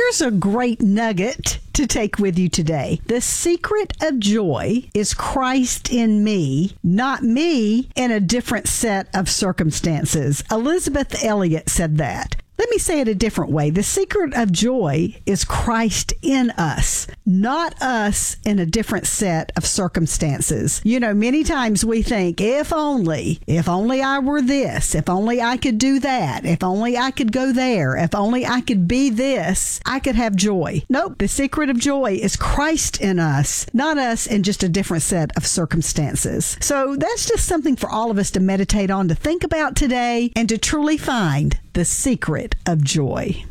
Here's a great nugget to take with you today. The secret of joy is Christ in me, not me in a different set of circumstances. Elizabeth Elliot said that. Let me say it a different way. The secret of joy is Christ in us, not us in a different set of circumstances. You know, many times we think, if only I were this, if only I could do that, if only I could go there, if only I could be this, I could have joy. Nope. The secret of joy is Christ in us, not us in just a different set of circumstances. So that's just something for all of us to meditate on, to think about today, and to truly find the secret of joy.